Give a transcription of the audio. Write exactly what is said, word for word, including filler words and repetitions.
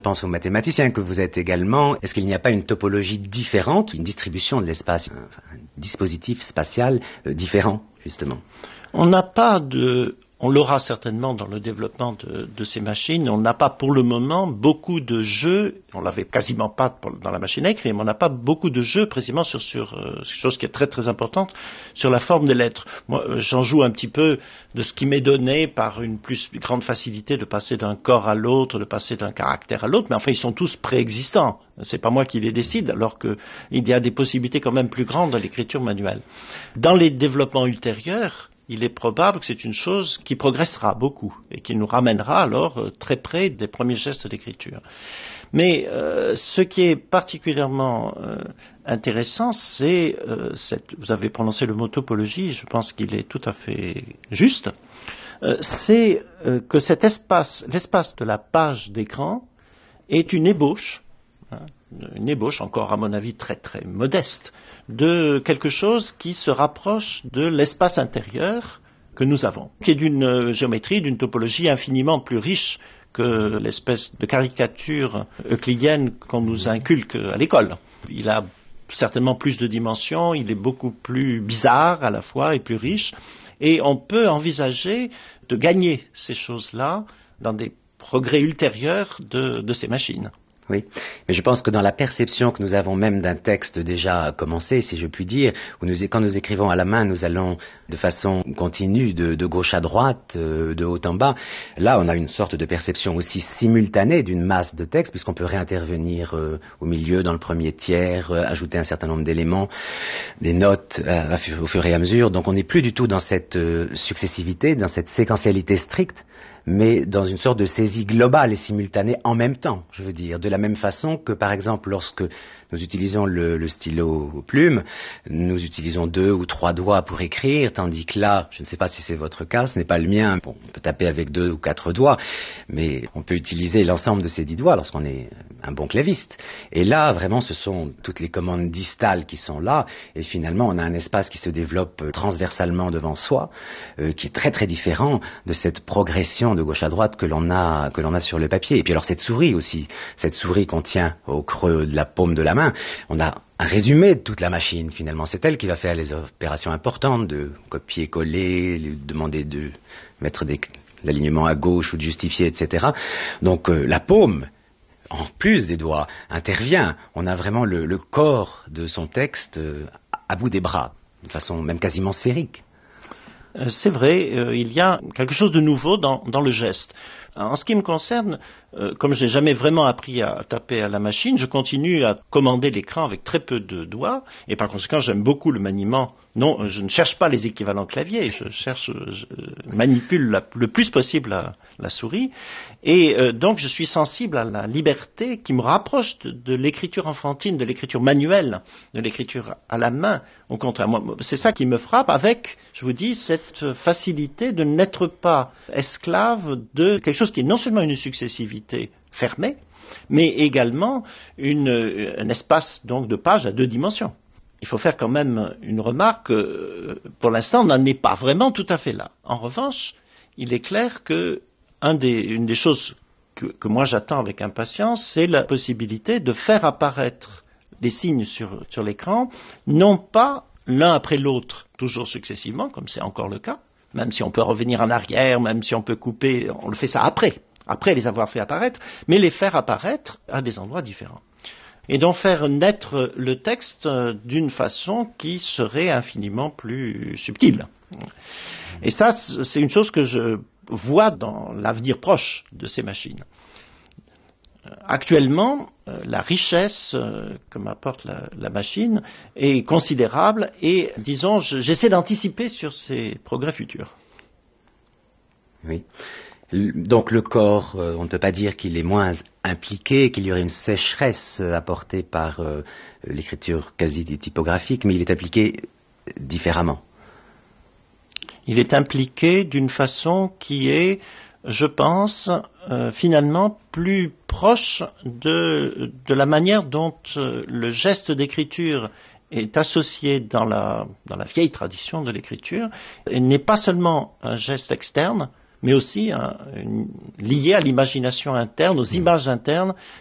Je pense aux mathématiciens que vous êtes également. Est-ce qu'il n'y a pas une topologie différente, une distribution de l'espace, un dispositif spatial euh, différent, justement? On n'a pas de... On l'aura certainement dans le développement de, de ces machines. On n'a pas pour le moment beaucoup de jeux, on l'avait quasiment pas pour, dans la machine à écrire, mais on n'a pas beaucoup de jeux précisément sur, sur euh, chose qui est très très importante, sur la forme des lettres. Moi, euh, j'en joue un petit peu de ce qui m'est donné par une plus grande facilité de passer d'un corps à l'autre, de passer d'un caractère à l'autre, mais enfin ils sont tous préexistants. C'est pas moi qui les décide, alors qu'il y a des possibilités quand même plus grandes dans l'écriture manuelle. Dans les développements ultérieurs, il est probable que c'est une chose qui progressera beaucoup et qui nous ramènera alors euh, très près des premiers gestes d'écriture. Mais euh, ce qui est particulièrement euh, intéressant, c'est, euh, cette, vous avez prononcé le mot topologie, je pense qu'il est tout à fait juste, euh, c'est euh, que cet espace, l'espace de la page d'écran est une ébauche, hein, une ébauche encore à mon avis très très modeste, de quelque chose qui se rapproche de l'espace intérieur que nous avons, qui est d'une géométrie, d'une topologie infiniment plus riche que l'espèce de caricature euclidienne qu'on nous inculque à l'école. Il a certainement plus de dimensions, il est beaucoup plus bizarre à la fois et plus riche, et on peut envisager de gagner ces choses-là dans des progrès ultérieurs de, de ces machines. Oui, mais je pense que dans la perception que nous avons même d'un texte déjà commencé, si je puis dire, où nous, quand nous écrivons à la main, nous allons de façon continue, de, de gauche à droite, euh, de haut en bas. Là, on a une sorte de perception aussi simultanée d'une masse de texte, puisqu'on peut réintervenir euh, au milieu, dans le premier tiers, euh, ajouter un certain nombre d'éléments, des notes euh, au fur et à mesure. Donc on n'est plus du tout dans cette euh, successivité, dans cette séquentialité stricte, mais dans une sorte de saisie globale et simultanée en même temps, je veux dire. De la même façon que, par exemple, lorsque nous utilisons le, le stylo plume, nous utilisons deux ou trois doigts pour écrire, tandis que là, je ne sais pas si c'est votre cas, ce n'est pas le mien, bon, on peut taper avec deux ou quatre doigts, mais on peut utiliser l'ensemble de ces dix doigts lorsqu'on est un bon claviste. Et là, vraiment, ce sont toutes les commandes distales qui sont là, et finalement, on a un espace qui se développe transversalement devant soi, euh, qui est très très différent de cette progression de gauche à droite que l'on a, que l'on a sur le papier. Et puis alors cette souris aussi, cette souris qu'on tient au creux de la paume de la main, on a un résumé de toute la machine finalement. C'est elle qui va faire les opérations importantes de copier-coller, demander de mettre des, l'alignement à gauche ou de justifier, et cetera. Donc euh, la paume, en plus des doigts, intervient. On a vraiment le, le corps de son texte euh, à bout des bras, de façon même quasiment sphérique. C'est vrai, euh, il y a quelque chose de nouveau dans, dans le geste. En ce qui me concerne, euh, comme je n'ai jamais vraiment appris à taper à la machine, je continue à commander l'écran avec très peu de doigts, et par conséquent j'aime beaucoup le maniement. Non, je ne cherche pas les équivalents clavier, je cherche, je manipule la, le plus possible la, la souris, et euh, donc je suis sensible à la liberté qui me rapproche de, de l'écriture enfantine, de l'écriture manuelle, de l'écriture à la main. Au contraire, moi, c'est ça qui me frappe avec, je vous dis, cette facilité de n'être pas esclave de quelque chose qui est non seulement une successivité fermée, mais également une, un espace donc de pages à deux dimensions. Il faut faire quand même une remarque, pour l'instant on n'en est pas vraiment tout à fait là. En revanche, il est clair que un des, une des choses que, que moi j'attends avec impatience, c'est la possibilité de faire apparaître les signes sur, sur l'écran, non pas l'un après l'autre, toujours successivement, comme c'est encore le cas, même si on peut revenir en arrière, même si on peut couper, on le fait ça après, après les avoir fait apparaître, mais les faire apparaître à des endroits différents. Et donc faire naître le texte d'une façon qui serait infiniment plus subtile. Et ça, c'est une chose que je vois dans l'avenir proche de ces machines. Actuellement, la richesse que m'apporte la, la machine est considérable et, disons, je, j'essaie d'anticiper sur ces progrès futurs. Oui. Donc le corps, euh, on ne peut pas dire qu'il est moins impliqué, qu'il y aurait une sécheresse euh, apportée par euh, l'écriture quasi typographique, mais il est impliqué différemment. Il est impliqué d'une façon qui est, je pense, euh, finalement plus proche de, de la manière dont euh, le geste d'écriture est associé dans la, dans la vieille tradition de l'écriture, et n'est pas seulement un geste externe, mais aussi hein, une, lié à l'imagination interne, aux images internes